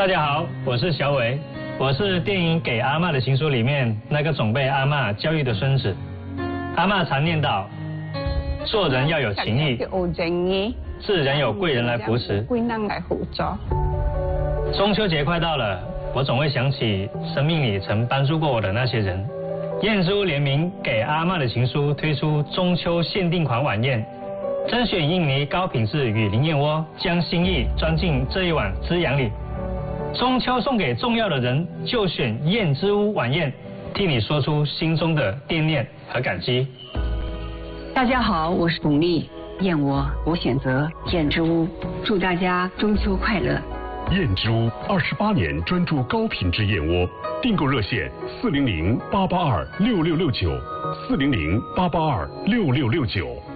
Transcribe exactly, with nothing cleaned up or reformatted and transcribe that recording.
大家好，我是小伟，我是电影《给阿嬷的情书》里面那个总被阿嬷教育的孙子。阿嬷常念叨，做人要有情义，自然有贵人来扶持。 贵人来辅助。 中秋节快到了，我总会想起生命里曾帮助过我的那些人。燕之屋联名《给阿嬷的情书》推出中秋限定款晚宴。甄选印尼高品质与灵燕窝，将心意装进这一碗滋养里。中秋送给重要的人，就选燕之屋晚宴，替你说出心中的惦念和感激。 大家好，我是巩俐，燕窝我选择燕之屋，祝大家中秋快乐。 燕之屋二十八年专注高品质燕窝，订购热线四零零八八二六六六九，四零零八八二六六六九。